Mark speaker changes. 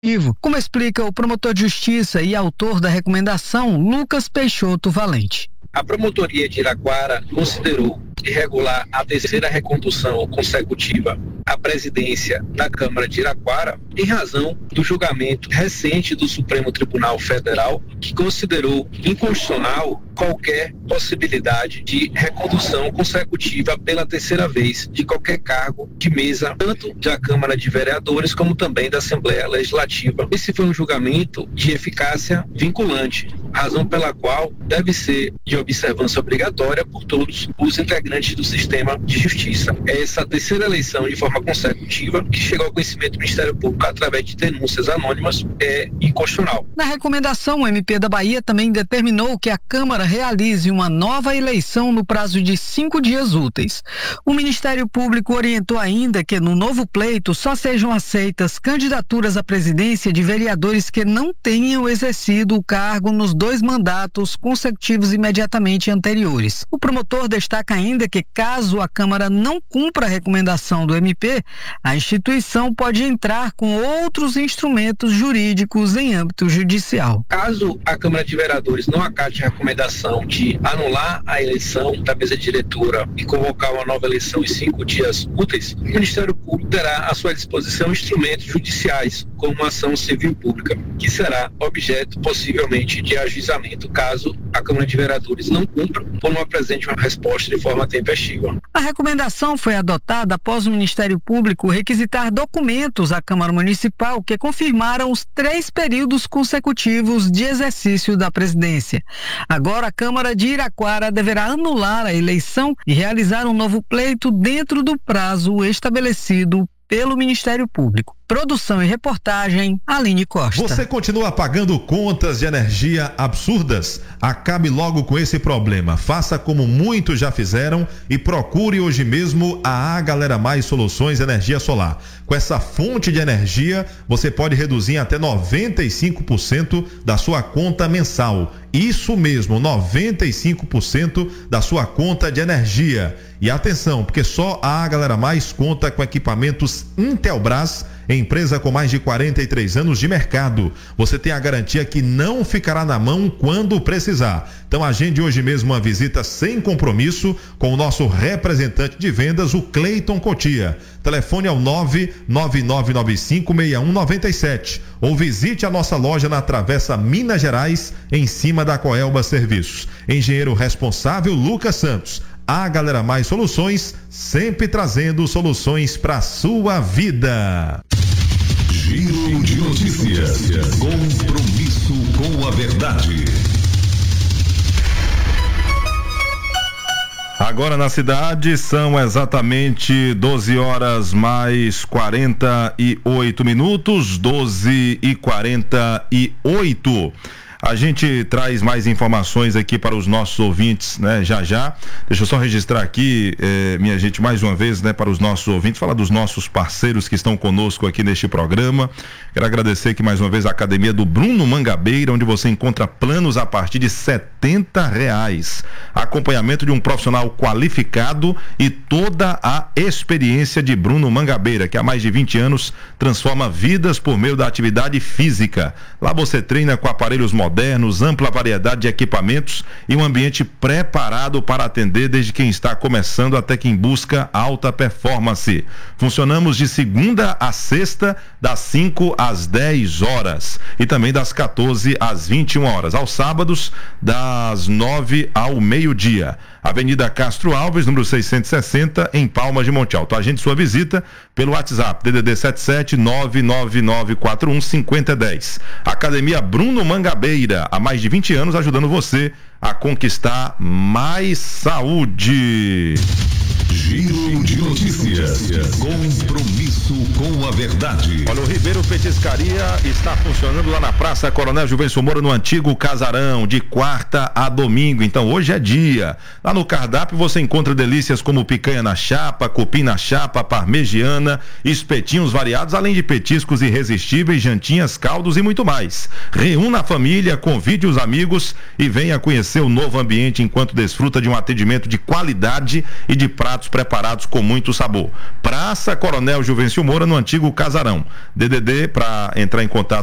Speaker 1: como explica o promotor de justiça e autor da recomendação, Lucas Peixoto Valente.
Speaker 2: A promotoria de Iraquara considerou irregular a terceira recondução consecutiva à presidência da Câmara de Iraquara em razão do julgamento recente do Supremo Tribunal Federal, que considerou inconstitucional qualquer possibilidade de recondução consecutiva pela terceira vez de qualquer cargo de mesa, tanto da Câmara de Vereadores como também da Assembleia Legislativa. Esse foi um julgamento de eficácia vinculante, razão pela qual deve ser de observância obrigatória por todos os integrantes do sistema de justiça. Essa terceira eleição de forma consecutiva, que chegou ao conhecimento do Ministério Público através de denúncias anônimas, é inconstitucional.
Speaker 1: Na recomendação, o MP da Bahia também determinou que a Câmara realize uma nova eleição no prazo de 5 dias úteis. O Ministério Público orientou ainda que no novo pleito só sejam aceitas candidaturas à presidência de vereadores que não tenham exercido o cargo nos 2 mandatos consecutivos imediatamente anteriores. O promotor destaca ainda que, caso a Câmara não cumpra a recomendação do MP, a instituição pode entrar com outros instrumentos jurídicos em âmbito judicial.
Speaker 2: Caso a Câmara de Vereadores não acate a recomendação de anular a eleição da mesa diretora e convocar uma nova eleição em 5 dias úteis, o Ministério Público terá à sua disposição instrumentos judiciais, como uma ação civil pública, que será objeto possivelmente de ajuizamento caso a Câmara de Vereadores não cumpra ou não apresente uma resposta de forma tempestiva.
Speaker 1: A recomendação foi adotada após o Ministério Público requisitar documentos à Câmara Municipal que confirmaram os 3 períodos consecutivos de exercício da presidência. Agora a Câmara de Iraquara deverá anular a eleição e realizar um novo pleito dentro do prazo estabelecido pelo Ministério Público. Produção e reportagem, Aline Costa.
Speaker 3: Você continua pagando contas de energia absurdas? Acabe logo com esse problema. Faça como muitos já fizeram e procure hoje mesmo a Galera Mais Soluções Energia Solar. Com essa fonte de energia, você pode reduzir até 95% da sua conta mensal. Isso mesmo, 95% da sua conta de energia. E atenção, porque só a Galera Mais conta com equipamentos Intelbras, empresa com mais de 43 anos de mercado. Você tem a garantia que não ficará na mão quando precisar. Então agende hoje mesmo uma visita sem compromisso com o nosso representante de vendas, o Cleiton Cotia. Telefone é o 999956197 ou visite a nossa loja na Travessa Minas Gerais, em cima da Coelba Serviços. Engenheiro responsável Lucas Santos. A Galera Mais Soluções, sempre trazendo soluções para sua vida.
Speaker 4: Giro de notícias. Compromisso com a verdade.
Speaker 3: Agora na cidade são exatamente 12 horas mais 48 minutos, 12h48. A gente traz mais informações aqui para os nossos ouvintes, né? Já. Deixa eu só registrar aqui, minha gente, mais uma vez, né? Para os nossos ouvintes, falar dos nossos parceiros que estão conosco aqui neste programa. Quero agradecer aqui mais uma vez a Academia do Bruno Mangabeira, onde você encontra planos a partir de R$70. Acompanhamento de um profissional qualificado e toda a experiência de Bruno Mangabeira, que há mais de 20 anos transforma vidas por meio da atividade física. Lá você treina com aparelhos modernos, ampla variedade de equipamentos e um ambiente preparado para atender desde quem está começando até quem busca alta performance. Funcionamos de segunda a sexta, das 5 às 10 horas e também das 14 às 21 horas. Aos sábados, das 9 ao meio-dia. Avenida Castro Alves, número 660, em Palmas de Monte Alto. Agende sua visita pelo WhatsApp, DDD 77999415010. Academia Bruno Mangabeira, há mais de 20 anos ajudando você a conquistar mais saúde.
Speaker 4: Giro de notícias. Compromisso com a verdade.
Speaker 3: Olha, o Ribeiro Petiscaria está funcionando lá na Praça Coronel Juvencio Moura, no antigo Casarão, de quarta a domingo. Então hoje é dia. Lá no cardápio você encontra delícias como picanha na chapa, cupim na chapa, parmegiana, espetinhos variados, além de petiscos irresistíveis, jantinhas, caldos e muito mais. Reúna a família, convide os amigos e venha conhecer o novo ambiente enquanto desfruta de um atendimento de qualidade e de pratos preparados com muito sabor. Praça Coronel Juvencio Moura, no antigo Casarão. DDD para entrar em contato